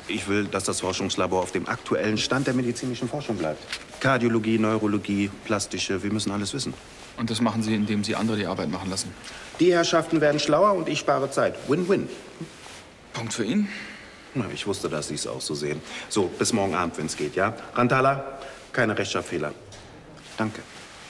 Ich will, dass das Forschungslabor auf dem aktuellen Stand der medizinischen Forschung bleibt. Kardiologie, Neurologie, plastische, wir müssen alles wissen. Und das machen Sie, indem Sie andere die Arbeit machen lassen? Die Herrschaften werden schlauer und ich spare Zeit. Win-win. Punkt für ihn? Na, ich wusste, dass Sie es auch so sehen. So, bis morgen Abend, wenn es geht, ja? Rantala, keine Rechtschreibfehler. Danke.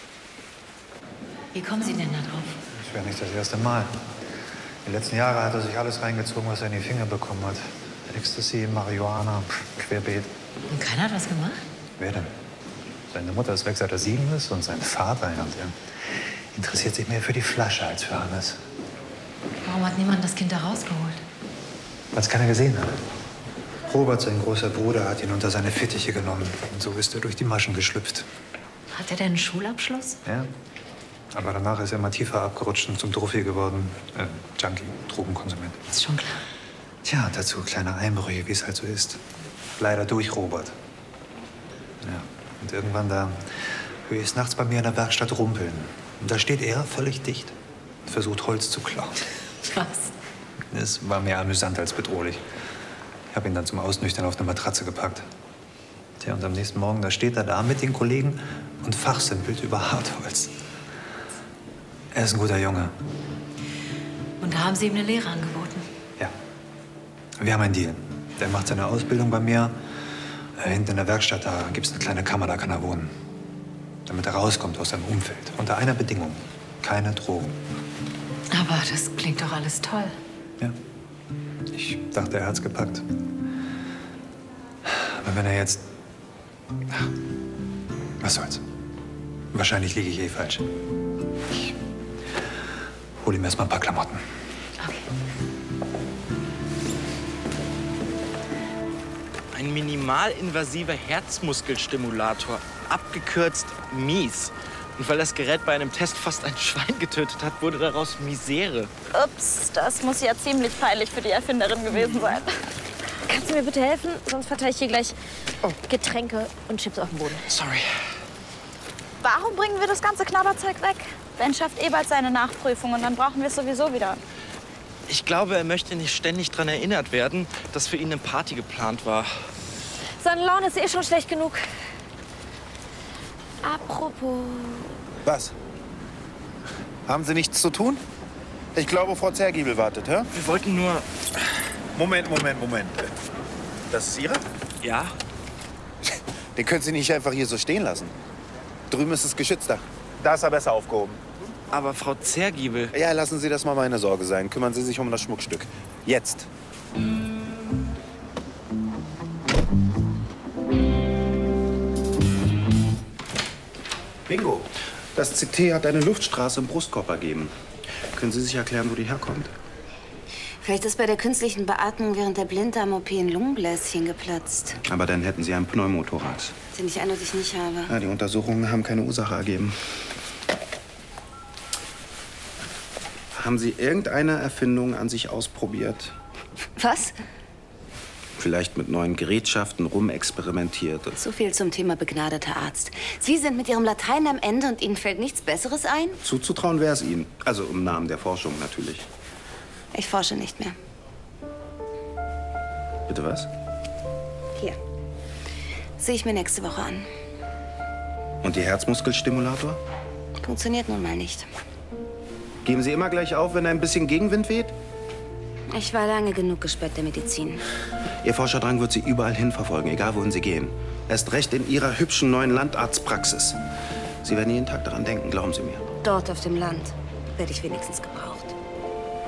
Wie kommen Sie denn da drauf? Das wäre nicht das erste Mal. Die letzten Jahre hat er sich alles reingezogen, was er in die Finger bekommen hat. Ecstasy, Marihuana, querbeet. Und keiner hat was gemacht? Wer denn? Seine Mutter ist weg, seit er 7 ist. Und sein Vater, ja, der interessiert sich mehr für die Flasche als für alles. Warum hat niemand das Kind da rausgeholt? Weil es keiner gesehen hat. Robert, sein großer Bruder, hat ihn unter seine Fittiche genommen. Und so ist er durch die Maschen geschlüpft. Hat er denn einen Schulabschluss? Ja. Aber danach ist er immer tiefer abgerutscht und zum Trophy geworden. Junkie, Drogenkonsument. Ist schon klar. Tja, und dazu kleine Einbrüche, wie es halt so ist. Leider durch Robert. Ja, und irgendwann da höre ich es nachts bei mir in der Werkstatt rumpeln. Und da steht er völlig dicht und versucht, Holz zu klauen. Was? Es war mehr amüsant als bedrohlich. Ich habe ihn dann zum Ausnüchtern auf eine Matratze gepackt. Tja, und am nächsten Morgen, da steht er da mit den Kollegen und fachsimpelt über Hartholz. Er ist ein guter Junge. Und da haben Sie ihm eine Lehre angeboten? Ja. Wir haben einen Deal. Der macht seine Ausbildung bei mir. Hinten in der Werkstatt, da gibt's eine kleine Kammer, da kann er wohnen. Damit er rauskommt aus seinem Umfeld. Unter einer Bedingung. Keine Drogen. Aber das klingt doch alles toll. Ja. Ich dachte, er hat's gepackt. Aber wenn er jetzt... Ach, was soll's. Wahrscheinlich liege ich eh falsch. Ich hol ihm erst mal ein paar Klamotten. Okay. Ein minimalinvasiver Herzmuskelstimulator, abgekürzt MIS. Und weil das Gerät bei einem Test fast ein Schwein getötet hat, wurde daraus Misere. Ups, das muss ja ziemlich peinlich für die Erfinderin gewesen sein. Kannst du mir bitte helfen? Sonst verteile ich hier gleich Getränke und Chips auf den Boden. Sorry. Warum bringen wir das ganze Knabberzeug weg? Ben schafft eh bald seine Nachprüfung und dann brauchen wir es sowieso wieder. Ich glaube, er möchte nicht ständig daran erinnert werden, dass für ihn eine Party geplant war. Seine Laune ist eh schon schlecht genug. Apropos... Was? Haben Sie nichts zu tun? Ich glaube, Frau Zergiebel wartet, hä? Wir wollten nur... Moment. Das ist Ihre? Ja? Den können Sie nicht einfach hier so stehen lassen. Drüben ist es geschützter. Da ist er besser aufgehoben. Aber Frau Zergiebel... Ja, lassen Sie das mal meine Sorge sein. Kümmern Sie sich um das Schmuckstück. Jetzt. Bingo. Das CT hat eine Luftstraße im Brustkorb ergeben. Können Sie sich erklären, wo die herkommt? Vielleicht ist bei der künstlichen Beatmung während der Blinddarm-OP ein Lungenbläschen geplatzt. Aber dann hätten Sie ein Pneumothorax. Den ich eindeutig nicht habe. Ja, die Untersuchungen haben keine Ursache ergeben. Haben Sie irgendeine Erfindung an sich ausprobiert? Was? Vielleicht mit neuen Gerätschaften rumexperimentiert? So viel zum Thema begnadeter Arzt. Sie sind mit Ihrem Latein am Ende und Ihnen fällt nichts Besseres ein? Zuzutrauen wäre es Ihnen. Also im Namen der Forschung natürlich. Ich forsche nicht mehr. Bitte was? Hier. Sehe ich mir nächste Woche an. Und Ihr Herzmuskelstimulator? Funktioniert nun mal nicht. Geben Sie immer gleich auf, wenn ein bisschen Gegenwind weht? Ich war lange genug gesperrt der Medizin. Ihr Forscherdrang wird Sie überall hin verfolgen, egal wohin Sie gehen. Erst recht in Ihrer hübschen neuen Landarztpraxis. Sie werden jeden Tag daran denken, glauben Sie mir. Dort auf dem Land werde ich wenigstens gebraucht.